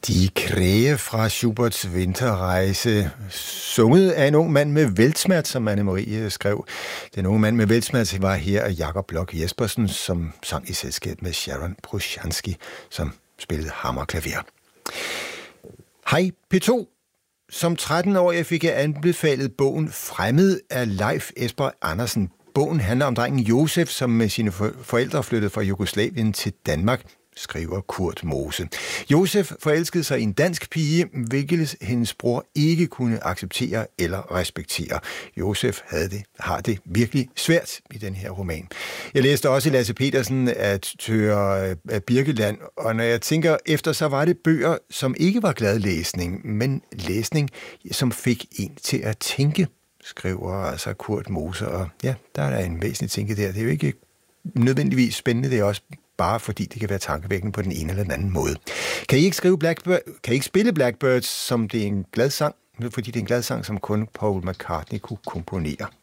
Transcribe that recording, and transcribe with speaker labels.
Speaker 1: Die Krähe fra Schuberts Vinterrejse, sunget af en ung mand med væltsmerts, som Anne-Marie skrev. Den unge mand med væltsmerts var her af Jakob Bloch Jespersen, som sang i selskab med Sharon Brushansky, som spillede hammerklaver. Hej P2. Som 13-årig fik jeg anbefalet bogen Fremmed af Leif Esper Andersen. Bogen handler om drengen Josef, som med sine forældre flyttede fra Jugoslavien til Danmark, skriver Kurt Mose. Josef forelskede sig i en dansk pige, hvilket hendes bror ikke kunne acceptere eller respektere. Josef har det virkelig svært i den her roman. Jeg læste også Lasse Petersen at Tøre af Birkeland, og når jeg tænker efter, så var det bøger, som ikke var glad læsning, men læsning, som fik en til at tænke, skriver altså Kurt Mose. Og ja, der er en væsentlig tænke der. Det er jo ikke nødvendigvis spændende, det er også bare fordi det kan være tankevækkende på den ene eller den anden måde. Kan I ikke spille Blackbirds, som det er en glad sang, fordi det er en glad sang, som kun Paul McCartney kunne komponere?